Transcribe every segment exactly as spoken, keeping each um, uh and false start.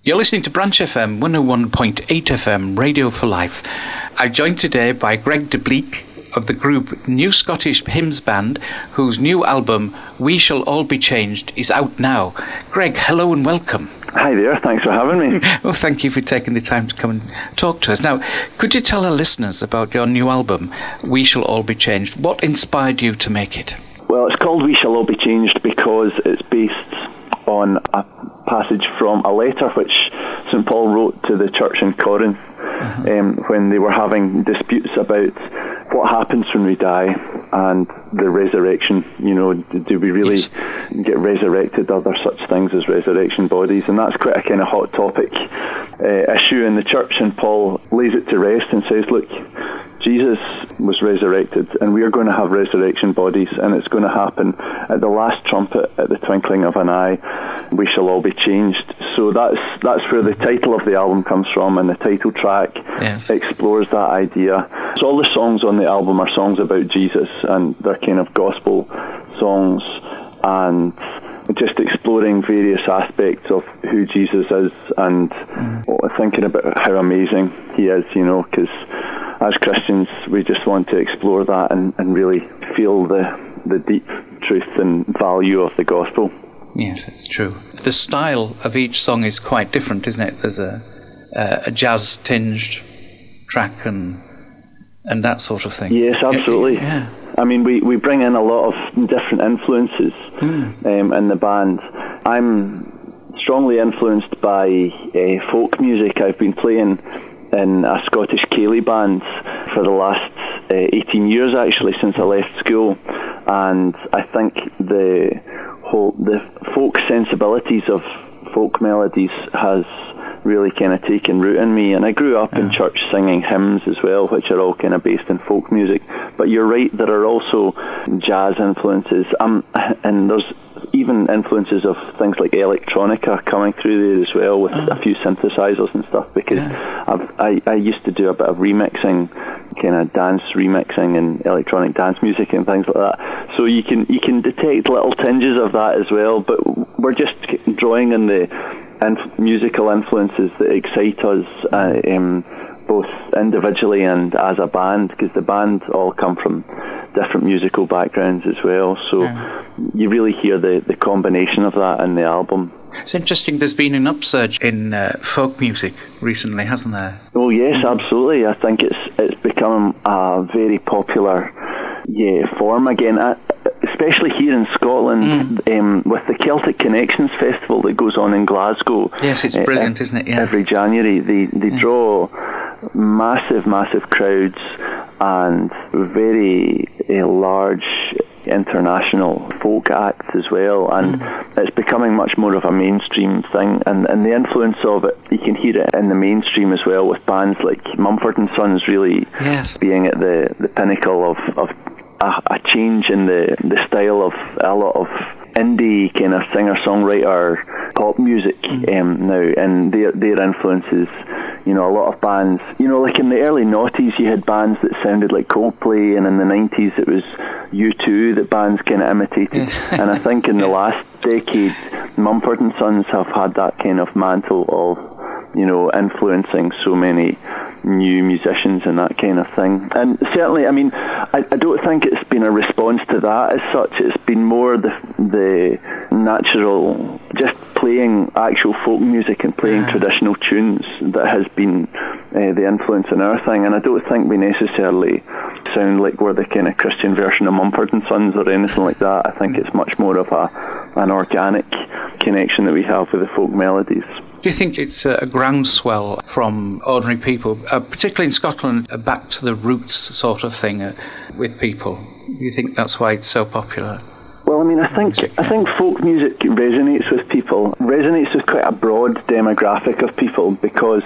You're listening to Branch F M one oh one point eight F M, Radio for Life. I'm joined today by Greg de Bleek of the group New Scottish Hymns Band, whose new album, We Shall All Be Changed, is out now. Greg, hello and welcome. Hi there, thanks for having me. Well, thank you for taking the time to come and talk to us. Now, could you tell our listeners about your new album, We Shall All Be Changed? What inspired you to make it? Well, it's called We Shall All Be Changed because it's based on a passage from a letter which Saint Paul wrote to the church in Corinth uh-huh. um, when they were having disputes about what happens when we die and the resurrection. You know, do we really yes. get resurrected? Are there such things as resurrection bodies? And that's quite a kind of hot topic uh, issue in the church, and Paul lays it to rest and says, look, Jesus was resurrected and we are going to have resurrection bodies, and it's going to happen at the last trumpet, at the twinkling of an eye. We shall all be changed. So that's that's where the title of the album comes from, and the title track yes. explores that idea. So all the songs on the album are songs about Jesus, and they're kind of gospel songs, and just exploring various aspects of who Jesus is, and mm. thinking about how amazing he is, you know, because as Christians, we just want to explore that and, and really feel the the deep truth and value of the gospel. Yes, it's true. The style of each song is quite different, isn't it? There's a a, a jazz-tinged track and and that sort of thing. Yes, absolutely. Yeah. I mean, we, we bring in a lot of different influences mm. um, in the band. I'm strongly influenced by uh, folk music. I've been playing in a Scottish Ceilidh band for the last uh, eighteen years, actually, since I left school, and I think the whole the folk sensibilities of folk melodies has really kind of taken root in me. And I grew up yeah. in church singing hymns as well, which are all kind of based in folk music. But you're right, there are also jazz influences, um, and there's even influences of things like electronica coming through there as well, with oh. a few synthesizers and stuff, because yeah. I've, I, I used to do a bit of remixing, kind of dance remixing and electronic dance music and things like that. So you can you can detect little tinges of that as well, but we're just drawing on the inf- musical influences that excite us, uh, um, both individually and as a band, because the band all come from different musical backgrounds as well, so yeah. you really hear the, the combination of that in the album. It's interesting, there's been an upsurge in uh, folk music recently, hasn't there? Oh yes, absolutely. I think it's it's become a very popular yeah, form again, uh, especially here in Scotland, mm. um, with the Celtic Connections Festival that goes on in Glasgow. Yes, it's brilliant, uh, isn't it? Yeah. Every January, they, they yeah. draw massive, massive crowds and very uh, large international folk acts as well, and mm. it's becoming much more of a mainstream thing, and, and the influence of it, you can hear it in the mainstream as well, with bands like Mumford and Sons really yes. being at the, the pinnacle of, of a, a change in the, the style of a lot of indie kind of singer-songwriter pop music mm. um, now, and their their influences, you know, a lot of bands, you know, like in the early noughties you had bands that sounded like Coldplay, and in the nineties it was U two that bands kind of imitated, and I think in the last decade Mumford and Sons have had that kind of mantle of, you know, influencing so many new musicians and that kind of thing. And certainly, I mean, I, I don't think it's been a response to that as such. It's been more the the natural, just playing actual folk music and playing yeah. traditional tunes that has been uh, the influence in our thing. And I don't think we necessarily sound like we're the kind of Christian version of Mumford and Sons or anything like that. I think it's much more of a an organic connection that we have with the folk melodies. Do you think it's a groundswell from ordinary people, uh, particularly in Scotland, a back to the roots sort of thing uh, with people? Do you think that's why it's so popular? Well, I mean, I think I think folk music resonates with people, resonates with quite a broad demographic of people, because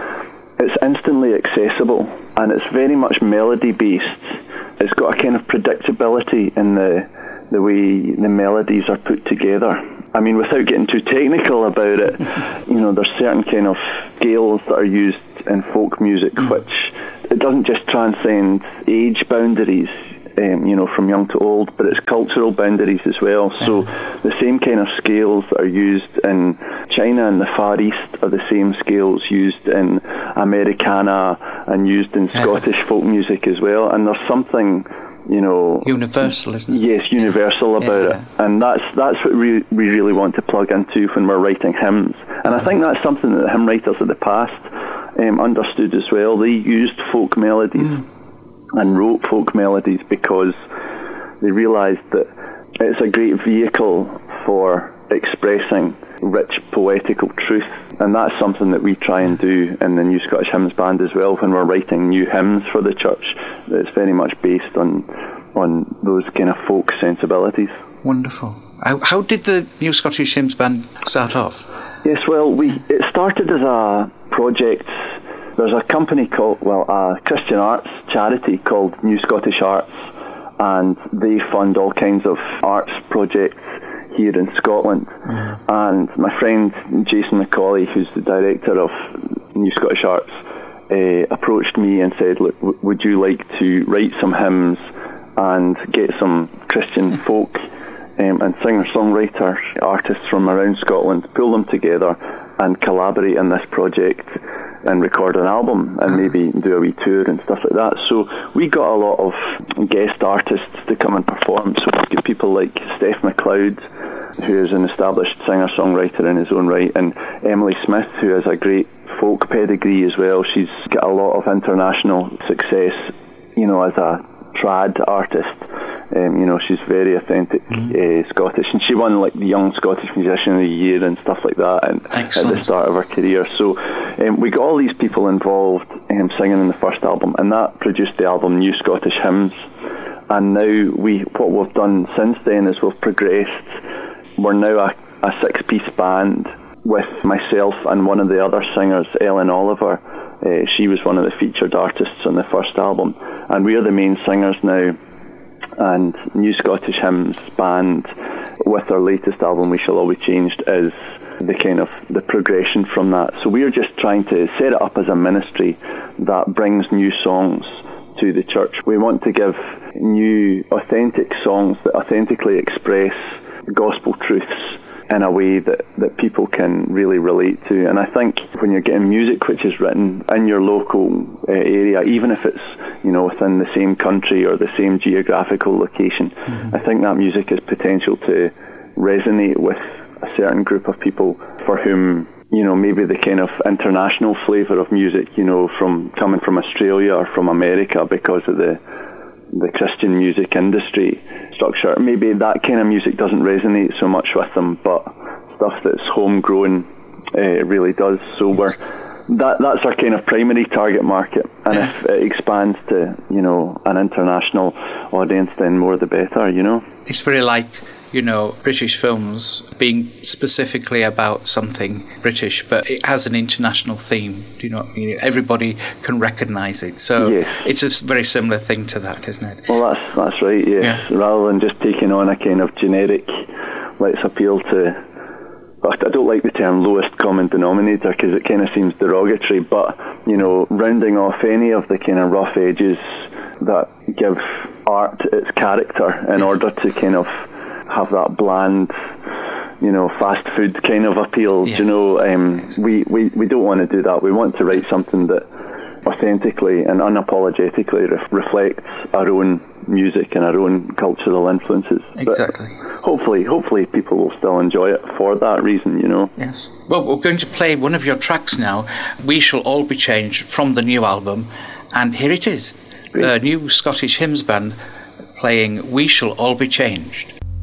it's instantly accessible and it's very much melody based. It's got a kind of predictability in the the way the melodies are put together. I mean, without getting too technical about it, you know, there's certain kind of scales that are used in folk music, mm. which it doesn't just transcend age boundaries, um, you know, from young to old, but it's cultural boundaries as well. So the same kind of scales that are used in China and the Far East are the same scales used in Americana and used in yeah. Scottish folk music as well. And there's something, you know, universal, isn't it? Yes, universal about yeah. it, and that's that's what we we really want to plug into when we're writing hymns. And I think that's something that the hymn writers of the past um, understood as well. They used folk melodies mm. and wrote folk melodies because they realised that it's a great vehicle for expressing rich poetical truth, and that's something that we try and do in the New Scottish Hymns Band as well when we're writing new hymns for the church. It's very much based on on those kind of folk sensibilities. Wonderful. How, how did the New Scottish Hymns Band start off? Yes, well, we it started as a project. There's a company called, well, a Christian arts charity called New Scottish Arts, and they fund all kinds of arts projects here in Scotland. Mm-hmm. And my friend Jason McCauley, who's the director of New Scottish Arts, uh, approached me and said, look, w- would you like to write some hymns and get some Christian folk um, and singer-songwriter artists from around Scotland, pull them together and collaborate in this project and record an album and maybe do a wee tour and stuff like that. So we got a lot of guest artists to come and perform. So we get people like Steph McLeod, who is an established singer-songwriter in his own right, and Emily Smith, who has a great folk pedigree as well. She's got a lot of international success, you know, as a trad artist. Um, you know, she's very authentic mm-hmm. uh, Scottish, and she won like the Young Scottish Musician of the Year and stuff like that and at the start of her career. So um, we got all these people involved um, singing in the first album, and that produced the album New Scottish Hymns. And now we, what we've done since then is we've progressed. We're now a, a six-piece band with myself and one of the other singers, Ellen Oliver. Uh, she was one of the featured artists on the first album, and we are the main singers now. And New Scottish Hymns Band, with our latest album, We Shall All Be Changed, is the kind of the progression from that. So we are just trying to set it up as a ministry that brings new songs to the church. We want to give new, authentic songs that authentically express gospel truths in a way that, that people can really relate to. And I think when you're getting music which is written in your local uh, area, even if it's, you know, within the same country or the same geographical location, mm-hmm. I think that music has potential to resonate with a certain group of people for whom, you know, maybe the kind of international flavour of music, you know, from coming from Australia or from America because of the the Christian music industry structure, maybe that kind of music doesn't resonate so much with them, but stuff that's homegrown uh, really does. So we're that that's our kind of primary target market, and yeah. if it expands to, you know, an international audience, then more the better, you know. It's very like, you know, British films being specifically about something British, but it has an international theme. Do you know what I mean? Everybody can recognise it. So yes. It's a very similar thing to that, isn't it? Well, that's that's right, yes. Yeah. Rather than just taking on a kind of generic, let's appeal to, I don't like the term lowest common denominator because it kind of seems derogatory, but, you know, rounding off any of the kind of rough edges that give art its character in order to kind of have that bland, you know, fast food kind of appeal. Yeah. You know, um, we, we, we don't want to do that. We want to write something that authentically and unapologetically ref- reflects our own music and our own cultural influences. Exactly. But hopefully, hopefully people will still enjoy it for that reason, you know. Yes. Well, we're going to play one of your tracks now, We Shall All Be Changed, from the new album, and here it is. Great. The New Scottish Hymns Band playing We Shall All Be Changed.